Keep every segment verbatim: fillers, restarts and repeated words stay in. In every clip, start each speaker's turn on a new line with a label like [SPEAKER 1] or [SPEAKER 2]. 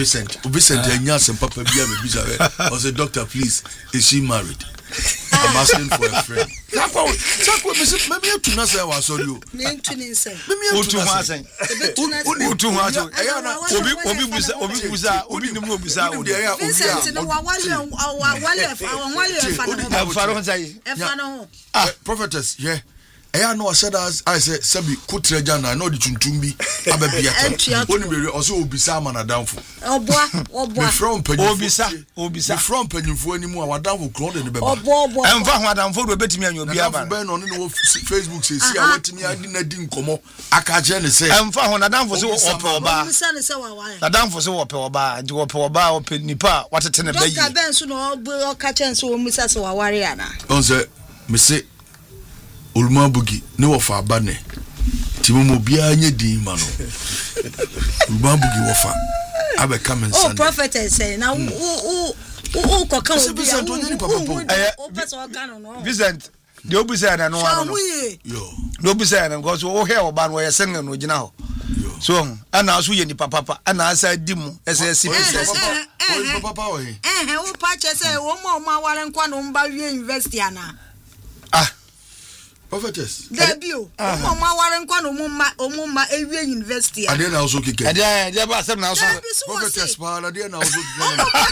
[SPEAKER 1] Vincent Vincent enya sem papa bia me bisa I say doctor please is she married? I'm asking for a friend. Sakwa sakwa me say me to na say wa sorry o.
[SPEAKER 2] Me ntuni say.
[SPEAKER 1] Me to na say.
[SPEAKER 3] Uni to ha so. Obi obi busa obi busa obi nim no busa o.
[SPEAKER 2] Vincent no wa wale wa wale fa wa wale fa no.
[SPEAKER 3] Fa no say.
[SPEAKER 2] E fa no.
[SPEAKER 1] Ah prophetess yeah. I know I said as I said Sabi Kutreja na no di tuntumbi ababia. Oni be also obisa man adamfo.
[SPEAKER 2] Oboa oboa.
[SPEAKER 1] From panyimfo.
[SPEAKER 3] Obisa obisa.
[SPEAKER 1] From panyimfo animu a wadamfo kro de ne beba.
[SPEAKER 2] Oboa oboa.
[SPEAKER 3] Emfa ho adamfo do betimi anyo bia ba.
[SPEAKER 1] Ben no no Facebook say see a watimi adi na di nkomo aka je ne say.
[SPEAKER 3] Emfa ho adamfo so ope oba.
[SPEAKER 2] Obisa ne say wa wa.
[SPEAKER 3] Adamfo so ope oba, ndi ope oba ope nipa watete ne bayi.
[SPEAKER 2] Doctor Ben so no oka chen so omisa so wa ware ana.
[SPEAKER 1] On say me say Ulma bugi ne wofa abane timomo bia anye din ma no Ulma bugi wofa abe come and
[SPEAKER 2] oh prophetess say na who who who ko kan obi
[SPEAKER 1] Vincent onye papa
[SPEAKER 2] eh prophetess o kan no
[SPEAKER 3] Vincent de obi say na no ano
[SPEAKER 1] yo
[SPEAKER 3] de obi say na because wo he oba no ye sen no gina ho so ana aso ye ni papa papa ana asa di mu ese ese
[SPEAKER 1] papa papa o he
[SPEAKER 2] eh wo pa che say wo mo ma ware nkwa no mba wie university ana
[SPEAKER 3] ah
[SPEAKER 1] prophetess
[SPEAKER 2] debut o ma ware nkwa no mumma o mumma ewie university
[SPEAKER 1] ade na also kike
[SPEAKER 3] ade ade ba asem na also
[SPEAKER 1] prophetess pa ade na also kike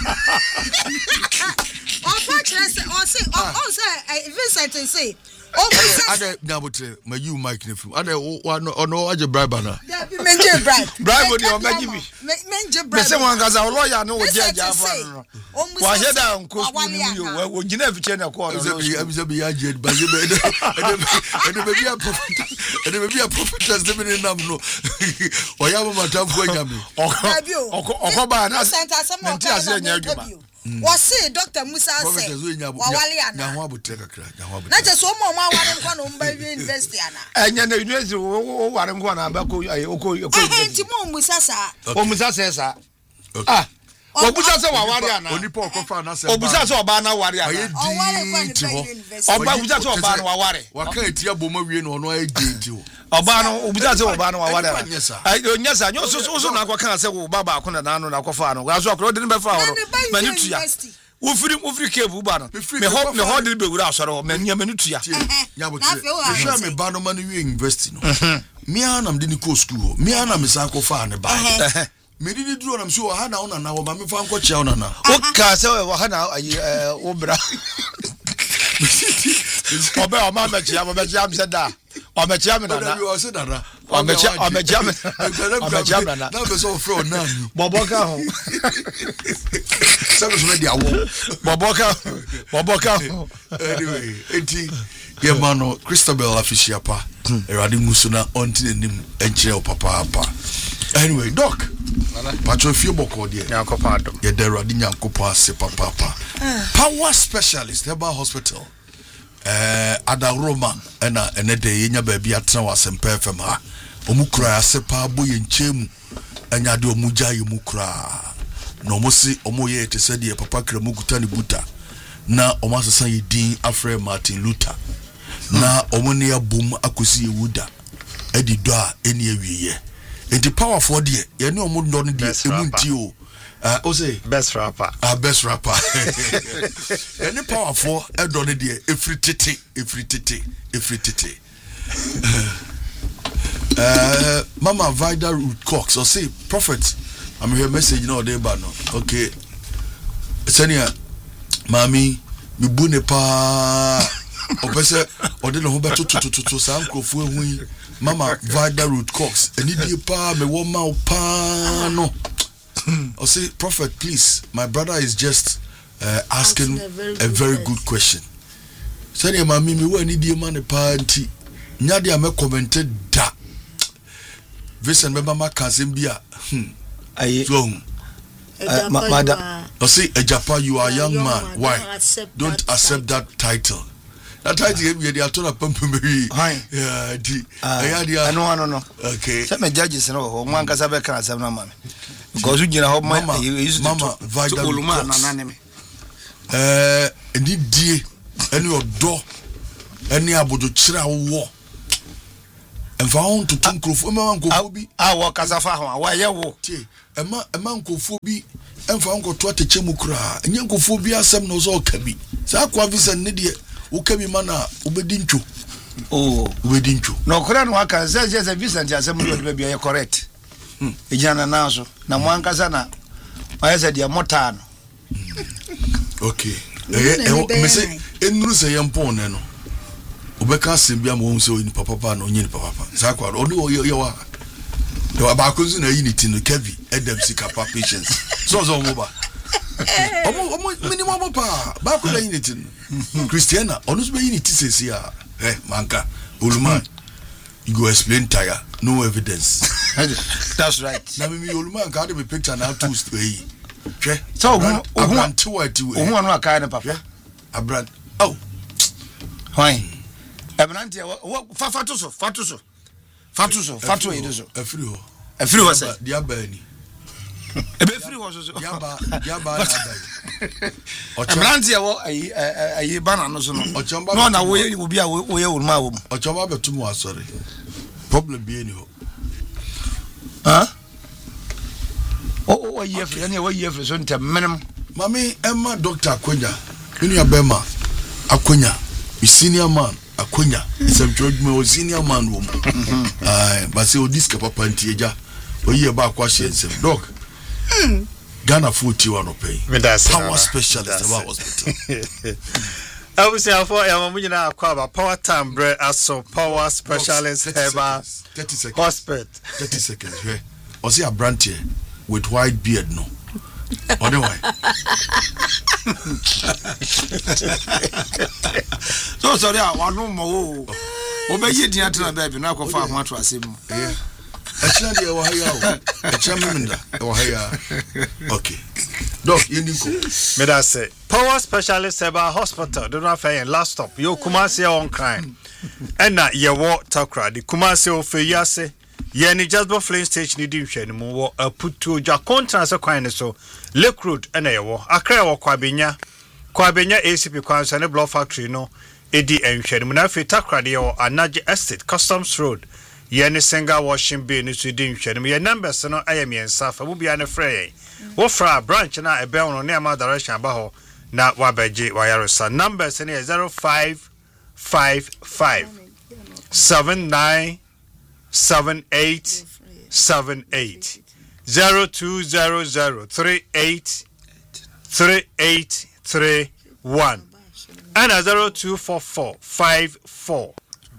[SPEAKER 2] o pa say o say o say Vincent say o
[SPEAKER 1] ade na botre ma you mic ne fu ade o no aje bribe na
[SPEAKER 2] menje bribe
[SPEAKER 3] bribe dey o meji bi
[SPEAKER 2] menje bribe
[SPEAKER 3] be say wan gaza o lawyer no o je aja fa no wa heda nko ni yo wo gina afiche na ko no
[SPEAKER 1] so be ya je ba je be ede be bia prophet ede be bia prophetess de be nam no o ya mo matamfo anyame
[SPEAKER 3] oko oko ba na menti ase anya adwuma
[SPEAKER 2] was say Doctor Musa say wa wale ana
[SPEAKER 1] na ho abotre kakra na ho abotre
[SPEAKER 2] na je so mo mo wale nkwa no mba university ana
[SPEAKER 3] enya na university wo ware nkwa na ba ko oko oko
[SPEAKER 2] eh ti mo Musa sa
[SPEAKER 3] o Musa say sa ah obusa se wa ware ana
[SPEAKER 1] onipa okofa na se
[SPEAKER 3] obusa se oba na ware ana
[SPEAKER 2] o wale kwa ni university
[SPEAKER 3] oba obusa se oba na wa ware
[SPEAKER 1] waka etia boma wie no no agenti o
[SPEAKER 3] oba no obusa se oba na wa ware ai onyasa nyo so so na akwa se wo baba akona na no na akwa no aso akro de ne be fa ho mani tuya wo firi wo firi kebu ba no me ho me ho de be wura asore ho mani mani tuya
[SPEAKER 1] nya botre me sha me ba no mani wie university no me anam de ni ko school me anam sa akwa ne ba me did duro na mso ha na ona na wo ba me fa nko chia ona na
[SPEAKER 3] o ka se wo ha na ayi wo bra obe o ma me chia mo be chia me da o me chia me na na
[SPEAKER 1] o se dara
[SPEAKER 3] o me chia o me chia me o me chia me na
[SPEAKER 1] na be so fro na ni
[SPEAKER 3] bobo ka ho
[SPEAKER 1] sabe so me dia wo
[SPEAKER 3] bobo ka bobo ka
[SPEAKER 1] anyway enti ye mano Christabel Afishia pa erade musuna onti nim enchire o papa pa anyway doc patro fie boko de
[SPEAKER 3] yakopa adom
[SPEAKER 1] ye de erade nyankopa ase papa pa power specialist herbal hospital eh ada Roma na enede yenya ba bia tena wasempa F M ha omukura ase pa boye nchemu anya de omuja ye mukura no mosi omoye tese de papa kra mukuta ni buta na omasesa ye din afre Martin Luther na omone abom akosi ewuda edi do a eni awiye enti powerful de ye ne omo ndo no de emunti o ah o say
[SPEAKER 3] best rapper
[SPEAKER 1] ah best rapper any powerful edo ne de efritete efritete efritete uh Mama Vida Root Cox or say prophet I'm here message no dey ba no okay senia mami mi bu ne pa opese ode no ho beto to to to sa nkrofo ehun Mama Vida Root Cox eni die pa me wo ma pa no I say prophet please my brother is just uh, asking a very good, a very good question say your mami me wo ni die ma ne pa nti nya de am commented da Vincent member ma kasem bia hmm
[SPEAKER 3] ayi
[SPEAKER 1] so
[SPEAKER 3] madam
[SPEAKER 1] I say Ejapa you are a young, young man. man why don't accept, don't that, accept title. that title that title uh, we dey atona pampumeri yeah di
[SPEAKER 3] uh, yeah no no no
[SPEAKER 1] okay
[SPEAKER 3] say me judges no ho man kasa be kan asem na mama because you gina ho mama
[SPEAKER 1] mama Vida
[SPEAKER 3] Oluma na nane me
[SPEAKER 1] eh ndi die eni odo eni abodo kira wo and found to Tunkrofo Mankobi.
[SPEAKER 3] Our Casafa, why you?
[SPEAKER 1] A man, a man go phobi, and found go to a chemukra, and Yankophobia, some knows all cabby. Sakwavis and Nidia, Ukabi mana, Ubedinchu. Oh, Ubedinchu. No, Koran Waka says, yes, a Vincent, as a maybe a correct. Ijana Nazo, Namuankazana, I said, your motan. Okay. Me say, Enru say, Yampon, no. Ubeka Simbia Monso in Papa, no yin papa. Sakwa, Odo Yawa. You are back in a unit in the Kevi, Adam Sikapa patience. So, so, Moba. Minimum power, back in the unit. Christiana, honest by unity says here, eh, Manka, Ulman. You go explain tire, no evidence.
[SPEAKER 3] That's right.
[SPEAKER 1] Now, me, Ulman, got me picture now two stray.
[SPEAKER 3] So,
[SPEAKER 1] I ran two or two.
[SPEAKER 3] One kind of papa.
[SPEAKER 1] I brand. Oh,
[SPEAKER 3] why? Abrantia, what Fatuso, Fatuso, Fatuso, Fatu, it is a free. A free was a dear Bernie. A free was a Yaba, Yaba. Or Abrantia, a banana, or Chamba, no, now we will be a way with my woman. Or Chamba, two more, sorry. Problem being you. Huh? Oh, yeah, anyway, you have to minimum. Mammy, Emma, Doctor Aquina, Minia Bema, Aquina, a senior man, Aquina, it's a George Mo, senior man woman. Aye, but say, this Papa and Tija, or ye about questions, dog. Ghana food you want to pay. Power specialist about hospital.
[SPEAKER 4] I will say, for a woman now, power time bread as so power specialist, Eba,
[SPEAKER 1] thirty seconds.
[SPEAKER 4] Hospital,
[SPEAKER 1] thirty seconds. Here, or see a brand here with white beard, no. Otherwise,
[SPEAKER 3] so sorry, I want no more. Obey you, dear, to a baby, now go far much was him.
[SPEAKER 1] Yeah, actually, a wire, a chamber, or higher. Okay, dog, you need to
[SPEAKER 4] me that say power specialist about hospital. Do not fail last stop. You Kumasi on crime, and not your walk talker. The Kumasi of Yase. Yeni Jasper Flame Station ni hwe no wo aputu ja contrast kwan so Lake Road na yewo akra wo kwabenya kwabenya A C P kwan so ne block factory no edi enhwe no na fe takra de yo Anaje Estate Customs Road yeni single washing bay ni so di nhwe no ye numbers no ayemiensa fa mu bia ne frɛ wo fra branch na ebe no ne ama direction ba ho na wabeje wayaresa numbers ne zero five five five seven nine seven eight seven eight zero two zero zero three eight three eight three one and a zero two four four five four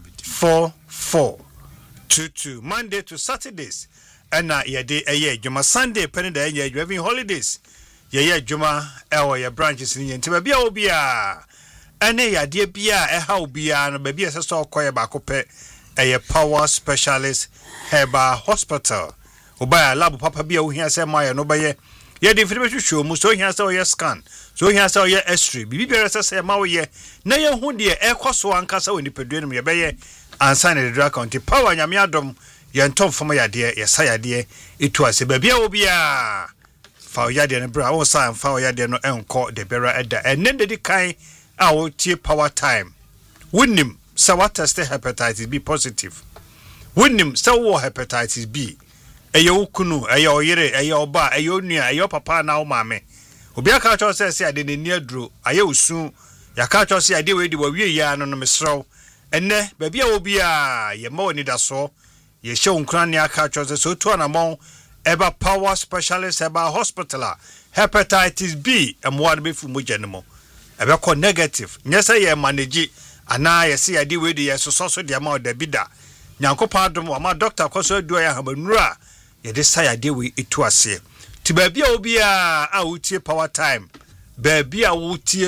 [SPEAKER 4] four four two two Monday to Saturdays and na ye day a year Juma Sunday penny day you having holidays ye ye Juma ewa your branches in yente bia obia ene ya de bia e ha obia no ba bia se so koye ba kope a power specialist Heba Hospital. Obaya lab papa bia wo hia se ma no baye. Ye de firi show mu so hia se o scan. So hia se o ye X-ray. Bibi bia se se ma wo ye. Na ye hu de e koso ankasa woni padue no ye baye ansa na de drug county power nyame adom ye ntom fom ya de ye sa ya de etu ase ba bia wo bia. Fa ya de no bra wo sa fa ya de no enko de bera eda. Enen de di kan a wo tie power time. Wonim so what test hepatitis B positive. Winim so wo hepatitis B. Eyo kunu, eyo yire, eyo ba, eyo nua, eyo papa na wo maame. Obi aka cho say say ade ne ni aduro, aye osu. Ya ka cho say ade we di wa wie ya no no mesrew. Enne ba bia obi a ye ma woni da so. Ye hye onkran ne aka cho say so to anamon eba power specialist eba hospital. Hepatitis B emwa de be fu mo gyanemo. Ebe ko negative. Nye say ye manage ana ye see ade we di ye so so de ma da bida nyankopa adom wa ma doctor kwaso adu ya habanura ye de say ade we etu ase ti ba bia obi a a wutie power time ba bia wutie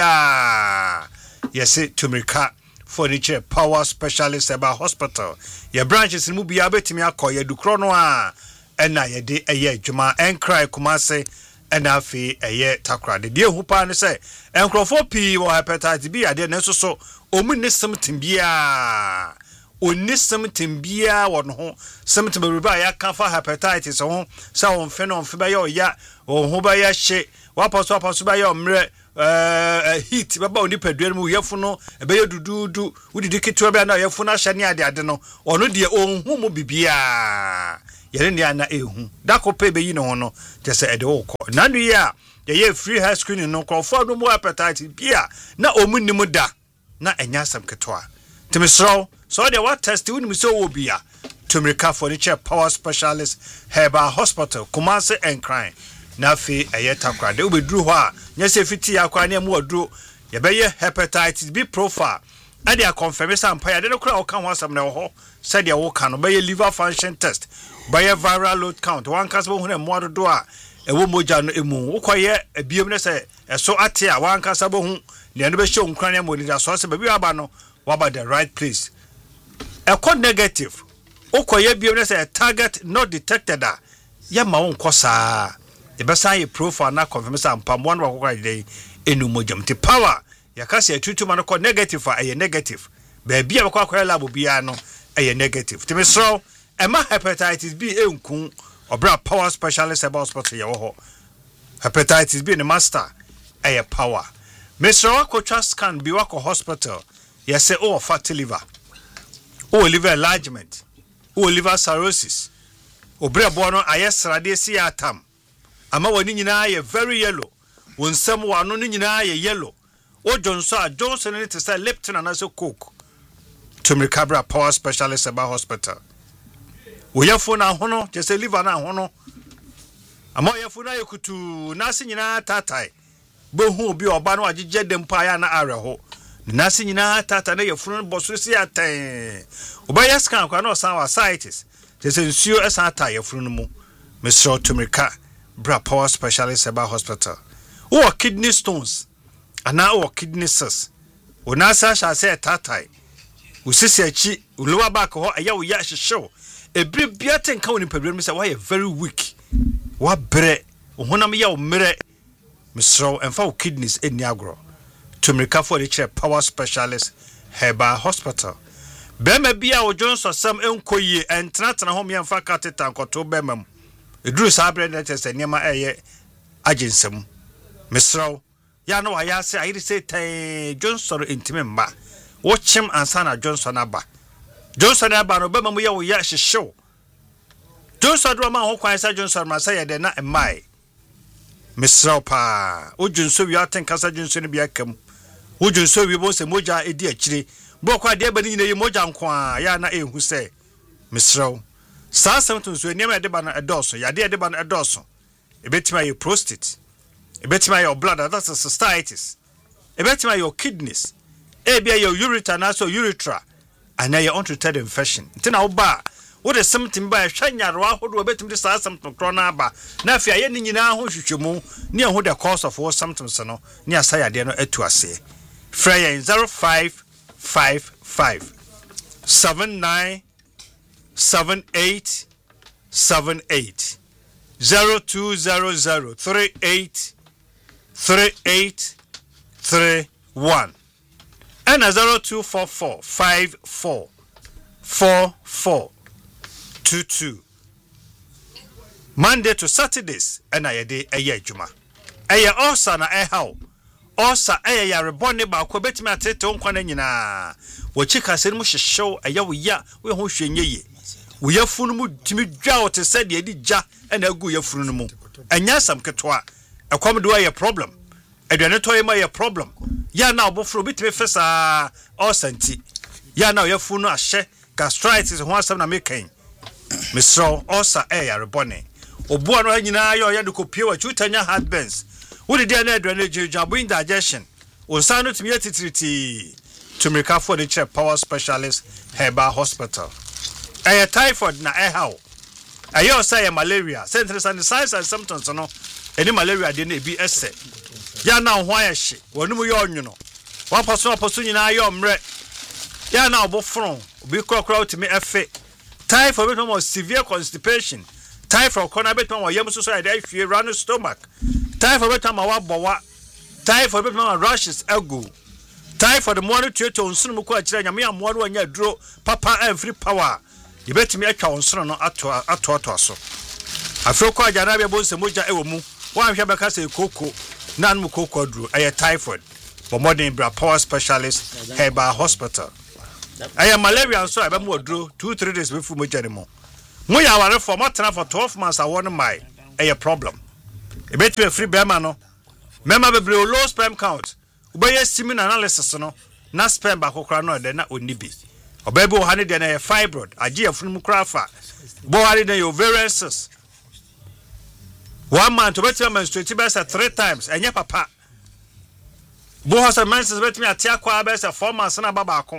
[SPEAKER 4] bia ye say Tumirika furniture power specialist about hospital ye branches mu bia betimi akoye dukro no a ena ye de eye adwuma enkrai Kumase ena afi eye takra de de hu pa ne say enkrofo pi wo hepatitis B ade ne so so omunne something bia onni something bia won ho something be ba ya kan fa hepatitis ho sa won fe no fe ba ya ya won ho ba ya hye wa paso paso ba ya omre eh heat baba oni padua mu yefo no ebe ye dududu wudidi ketewa be na yefo na hye ne ade ade no ono de onhu mu bibia yere ne ana ehu da ko pe be yi ne ho no je se ede wo ko na no ya ye free hair screening no ko for no more appetite bia na omunnim da na enya asam ketwa timisro so de what test woni so wo bia Tumirika Furniture Power Specialist Herbal Hospital Kumasi and Crime na fi ayeta kwa de obedru ho a nya se fiti akwa na mu odru ye be ye hepatitis B profile ade a confirm sampa ya de no kura o kan ho asam na ho said ya wo kan no be ye liver function test be ye viral load count one case bo hu na mo adodo a e wo moja no emu wo koye abiem ne se eso ate a one case bo hu ne no be show nkran ya mo ni da so se be bi aba no waba the right place e code negative okoye biom ne say target not detected a ya ma won kosa e be say profile na confirm say ampa mo no akokra dey enu mojam ti power ya ka say tutu man ko negative a ye negative ba bia be kwa lab bia no e negative ti me so e ma hepatitis B enkun obra power specialist about hospital ye wo ho hepatitis B ne master e power me so akotwa scan bi wako hospital ye say oh fatty liver oh liver enlargement o liver cirrhosis obre bo no ayesrade si atam ama woni nyina ye very yellow wonsam wano no nyina ye yellow o jonso a johnson ne te say leptin and also coke Tumirika Bra Power Specialist about hospital wo yefo na hono je say liver na hono ama yefo na yekutu na se nyina tatai bo hu obi oba no agege dem pa ya na areho na se nyina tata na yefo no boso si atan Obaya scan kwa no san wa sites. There's ensure as ata yefunu mu. Mister Tumirika Bra Power Specialist about hospital. O kidney stones. Ana o kidney cysts. Ona sa sha say tatai. Usisi achi lower back ho aya wo ya hyehyw. Ebri bia tenka woni padwem say why very weak. Wa bre. Ohonam ya o mere. Mister Emfa kidneys eni agro. Tumirika Furniture Power Specialist Herbal Hospital. Bema bia o Johnson sam enkoye entratena ho memfa kateta nkoto bema mu eduru sabre net se niema eye agensem mesraw ya no ya se ayiri se tan Johnson intime mba wo chim ansana Johnson aba Johnson aba no bema mu ya wo ya hyehyew Johnson do ma ho kwan sa Johnson ma say de na emai mesraw pa o Johnson wi aten kasa Johnson bi akam o Johnson wi bo se moja edi akire Bokwa de bani ne moja nkwa ya na ehu se misraw sa something so niam de ba na edoso ya de de ba na edoso ebetima your prostate ebetima your blood that's a cystitis ebetima your kidneys ebia your ureter na so urethra and your untreated infection ntina wo ba wo de something ba hwanyaro ahodo ebetim de sa something kro na ba na afia ye ni nyina ho hwehwemu ne ho the cause of what something so no ne asaya de no atu ase frey zero five five five seven nine seven eight seven eight zero two zero zero three eight three eight three one and a zero two four four five four four four two two Monday to Saturdays and I day a year juma aya also na e how Osa aya ya rebone ba ko betimi atete onkwana nyina wo chika se mu hyehyew aya wo ya wo ho hwenye ye wo yafunu mu timi dwa wo te se de adi gya na agu yafunu mu anya sam ketwa ekom do ya problem aduane to yema ya problem ya na obofro betimi fesa osanti ya na yafunu ahye gastritis ho asam na mekan misro osa aya rebone obuo no nyina ya ya de kopie wa chutanya heartburns Who did the drainage job in digestion? O sound to me at Tumirika Furniture Power Specialist Herbal Hospital. A typhoid na eh how. I hear say malaria, centers and signs and symptoms no. Any malaria didn't be essay. Ya now why she? When you know. One person pursuing na yom re. Ya now bofron. Be crowd to me effect. Typhoid more severe constipation. Typhoid corner bit more yam society if you run a stomach. Typhoid better ma bowa. Typhoid better ma rashes ego. Typhoid morning to to nsunu mu kwa kire nyame amoa anya duro papa every power. You bet me atwa nsunu no ato ato ato so. Afro kwa jana be bo se moja ewo mu. Wa hwe be ka se koko. nan mu kokodru eye typhoid but modern bra power specialist herbal hospital eye malaria so ebe mu odro two three days before mo jare mo mo ya ware for mo tena for twelve months awon mai eye problem e bet free bema no mema bebre low sperm count ubeye semen analysis no na sperm ba kokra no de na onibi obebi ohane de na fibroid agi afunu kra fa bo hare de ovarian cyst one man to bet menstruate best three times enye papa bo hosa menses bet me atia kwa best four months na baba akon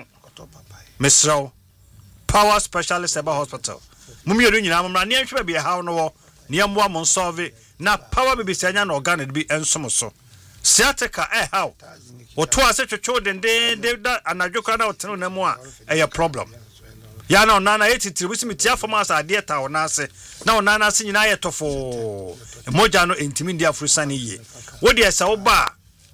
[SPEAKER 4] misro power specialist about hospital mummy ru nyina mamra ne hwe be ha no wo ne amwa mo solve na power be bisanya na organic bi ensom so sciatica eh how oto ase twetwo den den de anadwo kra na oteno na mu a eh problem ya na onana etitiri busi mitia fom asa ade ta ona ase na onana ase nyina ye tofo moja no entimi ndi afrusane ye wodi esa wo ba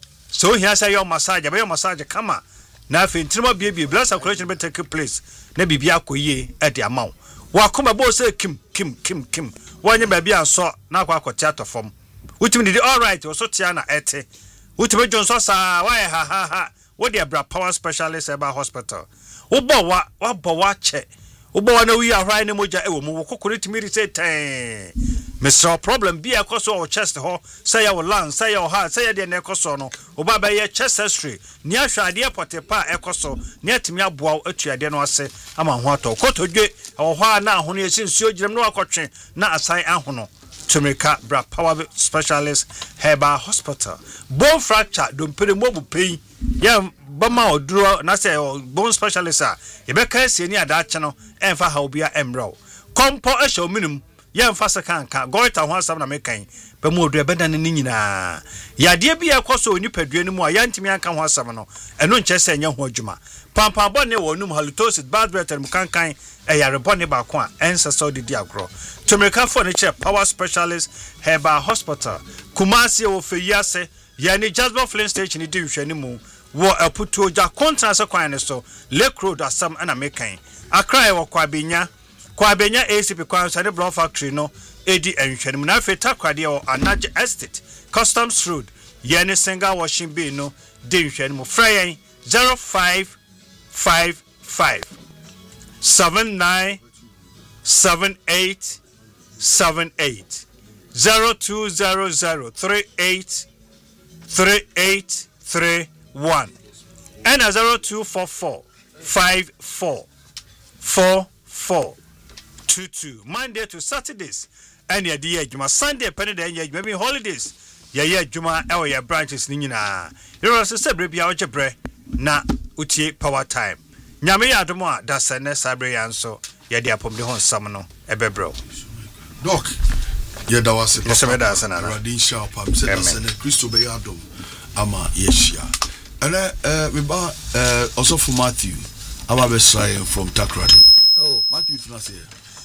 [SPEAKER 4] so hia say your massage be your massage kama na afi ntirima biebie blood circulation be take place na bibia akoyie e de amaw wa koma bo say kim kim kim kim wanye ba bia so na akwa akotia tofom wutimi di all right wo so tia na ete wutimi jonso sa wa ha ha ha wodi abra power specialist about hospital Ubo wa wabo wa che ubo wa na wi ahrai ne moja ewo mu kokore timiri say ten Mister problem bi akoso o chest ho say ya lan say ya ha say ya de na ekoso no uba ba ye chest x-ray ni ahwa ade potepa ekoso ni atimi aboa atuade no ase ama ho ato kotodwe ho ho na ho ne sinsuo girem no akotwe na asan ahono Tumeka bra power specialist herbal hospital bone fracture dompere mobu pay ya bama oduro na say bone specialist a e be ka sie ni adache no emfa ha obia emro kompo ehwe minimum ya emfa sekanka goita ho asam na mekan be mu odu ebeda ne nyina ya de bia ekoso onipadue ni mu a ya ntimi anka ho asam no eno nche se nya ho adwuma pampa bone wonum halitosis bad breath mu kankan eyare bone ba ko a ensa so didi agro Tumeka furniture power specialist herbal hospital Kumasi wo feyase yani Jasper Flint station ni dinhwani mu wo aputo ja contrast kwan ne so Lake Road asam ana mekan Accra wo kwabenya kwabenya A C P kwan so de block factory no edi enhwani mu na fe takwade wo Anaje Estate Customs Road yani Senga washing bay no dinhwani mu frayen zero five five five seven nine seven eight seven eight zero two zero zero three eight three eight three one and a zero two four four five four four four two two Monday to Saturdays and your dear Juma Sunday penny day maybe holidays yeah yeah Juma our your branches nina you know sister baby our jebre na utie power time nyame ya domo a da sene sabre yanso ya dia pom de hon sam no ebebro
[SPEAKER 1] Doc, yeah, that was it.
[SPEAKER 4] Yes, I da sana.
[SPEAKER 1] Radin sharp. I'm saying that sana. Christo be adom. Ama yeshia. And uh, we ba uh also for Matthew. I'm a best from Takrady. Oh, Matthew is not here.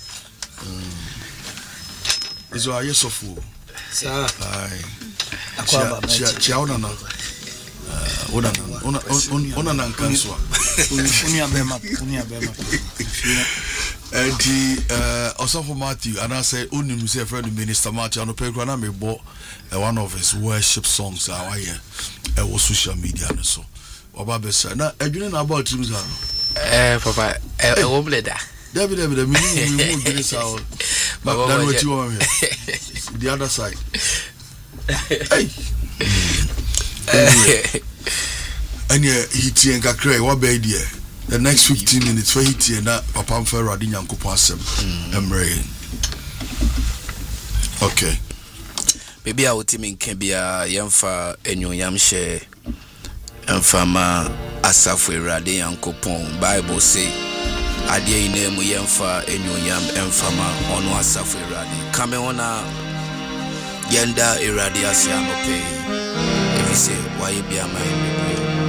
[SPEAKER 1] Is what yes of fool.
[SPEAKER 5] Sir.
[SPEAKER 1] Aye. Chia chia chia ona na. Ona na ona ona na nkanswa.
[SPEAKER 5] Unia bema unia bema.
[SPEAKER 1] And he uh also for Matthew and I say only say friend Minister Matthew and Pedro na me bought one of his worship songs our here uh was social media and so oba be say na adwene na about him say
[SPEAKER 5] eh papa eh wo bleda
[SPEAKER 1] David David me me mo be say but then what you want here the other side hey and yeah he tie nkakra what be there the next fifteen minutes for hit here na papa mfa radi nyankopon asem emre okay
[SPEAKER 5] baby a wotimi nka bia yemfa enyonyam hye emfa ma asafu radi nyankopon bible say ade ina mu yemfa enyonyam emfa ma ono asafu radi kame ona yenda iradi asiano pe if you say why bia my